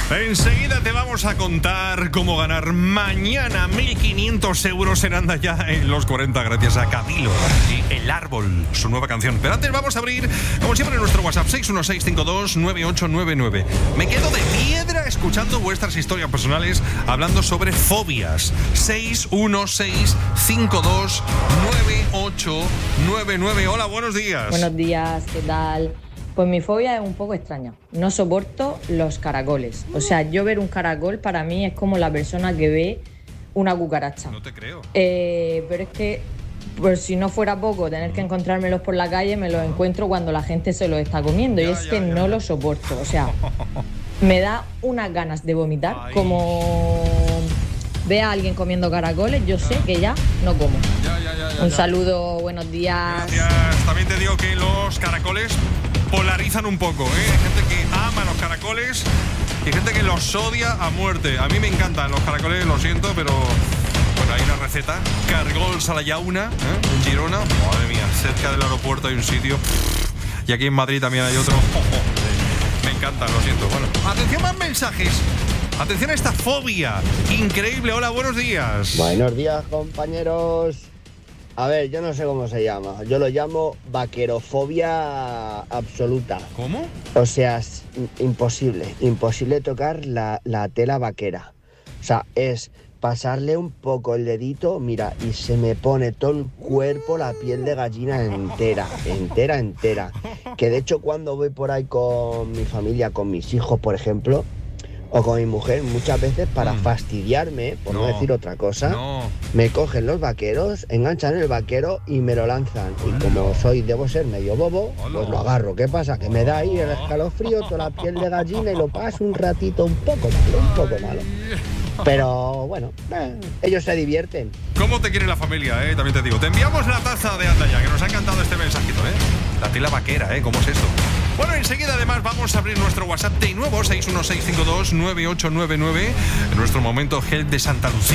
Enseguida te vamos a contar cómo ganar mañana 1.500 euros en Anda Ya en los 40 gracias a Camilo y El Árbol, su nueva canción. Pero antes vamos a abrir, como siempre, nuestro WhatsApp 616529899. Me quedo de piedra escuchando vuestras historias personales hablando sobre fobias. 616529899. Hola, buenos días. Buenos días, ¿qué tal? Pues mi fobia es un poco extraña. No soporto los caracoles. O sea, yo ver un caracol para mí es como la persona que ve una cucaracha. No te creo. Pero es que, por si no fuera poco, tener que encontrármelos por la calle, me los encuentro cuando la gente se los está comiendo. Y es que no los soporto. O sea, me da unas ganas de vomitar. Ay. Como vea a alguien comiendo caracoles, yo sé que ya no como. Un saludo, buenos días. Gracias. También te digo que los caracoles polarizan un poco, ¿eh? Hay gente que ama los caracoles y gente que los odia a muerte. A mí me encantan los caracoles, lo siento, pero bueno, hay una receta. Cargols a la llauna, en Girona. Madre mía, cerca del aeropuerto hay un sitio. Y aquí en Madrid también hay otro. Me encantan, lo siento. Bueno, atención, más mensajes. Atención a esta fobia increíble. Hola, buenos días. Buenos días, compañeros. A ver, yo no sé cómo se llama. Yo lo llamo vaquerofobia absoluta. ¿Cómo? O sea, es imposible tocar la tela vaquera. O sea, es pasarle un poco el dedito, mira, y se me pone todo el cuerpo, la piel de gallina entera. Que de hecho cuando voy por ahí con mi familia, con mis hijos, por ejemplo, o con mi mujer, muchas veces para fastidiarme, por no decir otra cosa, me cogen los vaqueros, enganchan el vaquero y me lo lanzan. Y como debo ser medio bobo, pues lo agarro. ¿Qué pasa? Que me da ahí el escalofrío, toda la piel de gallina y lo paso un ratito un poco malo. Pero bueno, ellos se divierten. ¿Cómo te quiere la familia, También te digo. Te enviamos la taza de Anda Ya, que nos ha encantado este mensajito, La tela vaquera, ¿cómo es esto? Bueno, enseguida además vamos a abrir nuestro WhatsApp de nuevo, 616529899, en nuestro momento Help de Santa Lucía.